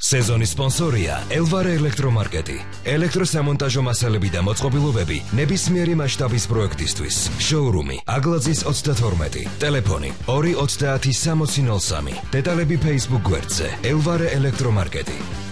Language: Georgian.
სეზონის სპონსორია ელვარე ელექტრომარკეტი. ელექტროსამონტაჟო მასალები და მოწყობილობები ნებისმიერი მასშტაბის პროექტისთვის. შოურუმი აგლაძის 32. ტელეფონი 230 6003. დეტალები Facebook გვერდზე ელვარე ელექტრომარკეტი.